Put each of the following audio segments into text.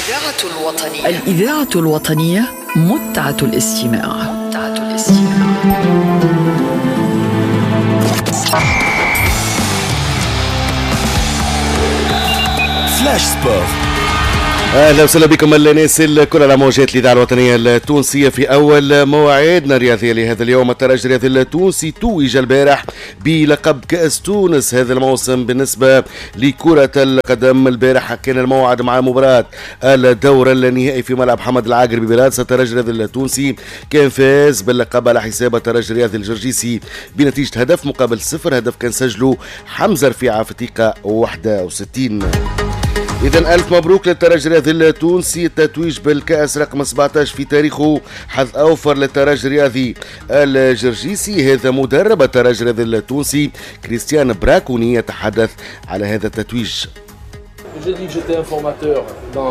الإذاعة الوطنية متعة الاستماع. فلاش سبور. اهلا وسهلا بكم الناس الكل على موجات الاذاعه الوطنيه التونسيه في اول مواعيدنا الرياضيه لهذا اليوم. الترجي الرياضي التونسي توج البارح بلقب كاس تونس هذا الموسم. بالنسبه لكره القدم البارح كان الموعد مع مباراه الدور النهائي في ملعب حمد العاقري ببرادس. الترجي الرياضي التونسي كان فاز باللقب على حساب الترجي الرياضي الجرجيسي بنتيجه هدف مقابل 0. هدف كان سجله حمزه رفيعه في الدقيقه 61. إذن ألف مبروك للترجي الرياضي التونسي، التتويج بالكأس رقم 17 في تاريخه، حظ أوفر للترجي الرياضي الجرجيسي. هذا مدرب الترجي الرياضي التونسي كريستيان براكوني يتحدث على هذا التتويج. J'ai dit que j'étais un formateur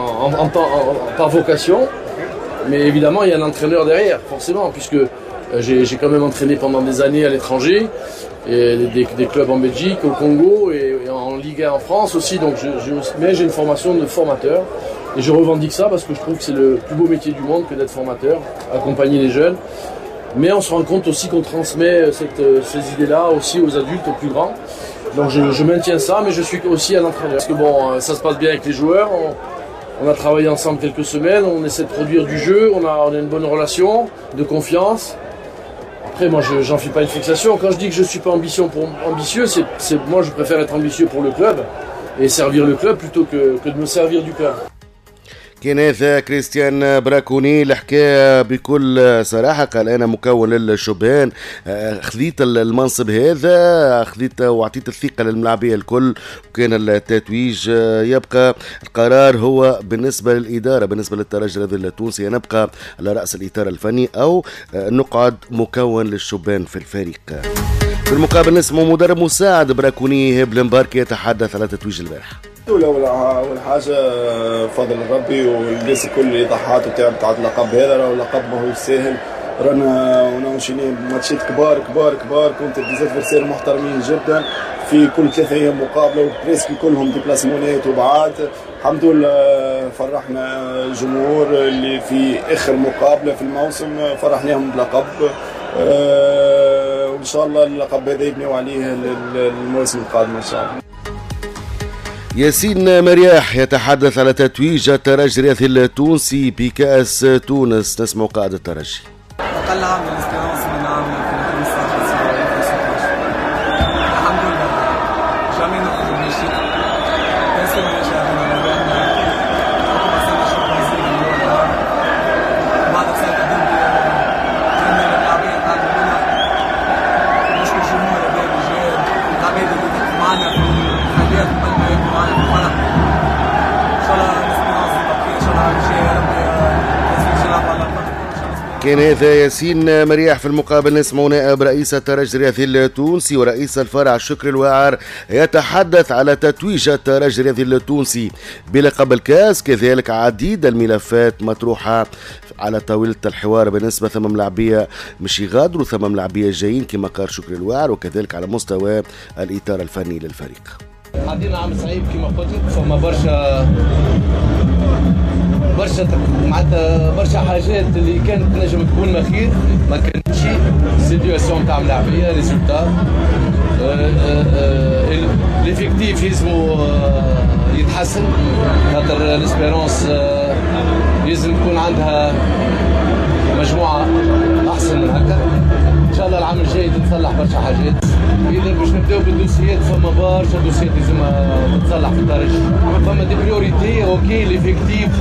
par vocation, mais évidemment il y a un entraîneur derrière, forcément, puisque j'ai quand même entraîné pendant des années à l'étranger. Et des clubs en Belgique, au Congo et en Ligue 1 en France aussi, donc mais j'ai une formation de formateur et je revendique ça parce que je trouve que c'est le plus beau métier du monde que d'être formateur, accompagner les jeunes, mais on se rend compte aussi qu'on transmet ces idées-là aussi aux adultes, aux plus grands, donc je maintiens ça, mais je suis aussi un entraîneur parce que bon, ça se passe bien avec les joueurs, on a travaillé ensemble quelques semaines, on essaie de produire du jeu, on a une bonne relation de confiance. Après, moi, j'en fais pas une fixation. Quand je dis que je suis pas ambitieux, c'est moi, je préfère être ambitieux pour le club et servir le club plutôt que de me servir du club. كان هذا كريستيان براكوني الحكاية بكل صراحة. قال أنا مكون للشبان، خذيت المنصب هذا، خذيت وعطيت الثقة للملاعبية الكل، وكان التتويج يبقى القرار هو بالنسبة للإدارة، بالنسبة للترجي الرياضي التونسي نبقى على رأس الإطار الفني أو نقعد مكون للشبان في الفريق. في المقابل نسمع مدرب مساعد براكوني بلمباركي يتحدث على تتويج البارح. أول حاجة فضل ربي والناس الكل اللي ضحات وتعبت على اللقب هذا، راهو اللقب ماهو ساهل، رانا ونمشي ماتشات كبار كبار كبار، كنت ديزادفيرسير محترمين جدا في كل 3 أيام مقابلة وبريسكي كلهم ديبلاسمونات وبعاد. الحمد لله فرحنا الجمهور اللي في آخر مقابلة في الموسم، فرحناهم بلقب، وإن شاء الله اللقب هذا يبنيو عليه الموسم القادم إن شاء الله. ياسين مرياح يتحدث على تتويج الترجي الرياضي التونسي بكأس تونس. نسمع قائد الترجي. أقل عام الاستيرانس من عام 2015 الحمد لله جامي نخرج من الشيء بس ما يشاهدنا لأن أقوى سنة شبازين اليوم بعد سنة دنبي كنا اللاعبين قادمين مش الجمهور الرياضي الجاي اللاعبين اللي كنت معنا في الحاجات معنا في الفرح إن شاء الله نسمع زي إن شاء الله الجاي كان هذا ياسين مرياح. في المقابل نسمع نائب رئيس الترجي الرياضي التونسي ورئيس الفرع شكري الواعر يتحدث على تتويج الترجي الرياضي التونسي بلقب الكاس. كذلك عديد الملفات مطروحة على طاولة الحوار بالنسبة ثم ملاعبية مش يغادروا ثم ملاعبية جايين كما قال شكري الواعر، وكذلك على مستوى الإطار الفني للفريق. عندنا عام صعيب كما قلت لك، فما برشا معناتها برشا حاجات اللي كانت تنجم تكون خير ما كانتش. السيتواسيون تاع ملاعبيه ريزولتا ليفيكتيف يلزمو يتحسن، خاطر الاسبيرونس لازم يكون عندها مجموعه احسن من هكا. ان شاء الله العام الجاي تتصلح برشا حاجات. اذا باش نبداو بالدوسيات فما برشا دوسيات لازم تتصلح في الترجي، فما دي بريوريتي اوكي ليفيكتيف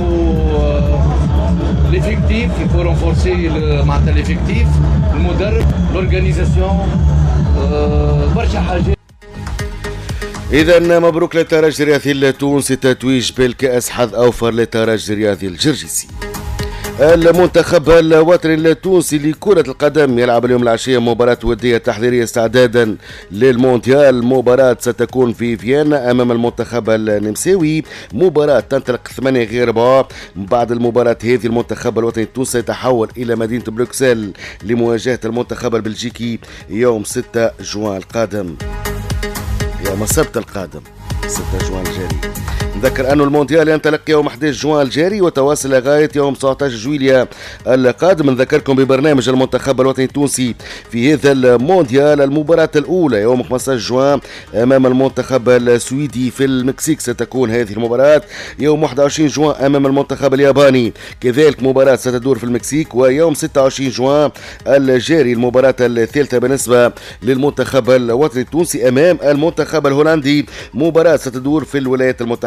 ليفيكتيف يفو رونفورسي معناتها ليفيكتيف، المدرب، لورغانيزاسيون، برشا حاجات. إذا مبروك للترجي الرياضي التونسي تتويج بالكأس، حظ أوفر للترجي الرياضي الجرجيسي. المنتخب الوطني التونسي لكرة القدم يلعب اليوم العشية مباراة ودية تحضيرية استعدادا للمونديال. مباراة ستكون في فيينا أمام المنتخب النمساوي، مباراة تنطلق 8:15. بعد المباراة هذه المنتخب الوطني التونسي يتحول إلى مدينة بروكسل لمواجهة المنتخب البلجيكي يوم 6 جوان القادم، يوم السبت القادم 6 جوان الجاري. نذكر أن المونديال ينطلق يوم 11 جوان الجاري وتواصل لغاية يوم 19 جويلية القادم. نذكركم ببرنامج المنتخب الوطني التونسي في هذا المونديال. المباراة الأولى يوم 15 جوان أمام المنتخب السويدي في المكسيك ستكون هذه المباراة. يوم 21 جوان أمام المنتخب الياباني كذلك مباراة ستدور في المكسيك. ويوم 26 جوان الجاري المباراة الثالثة بالنسبة للمنتخب الوطني التونسي أمام المنتخب الهولندي، مباراة ستدور في الولايات المتحدة.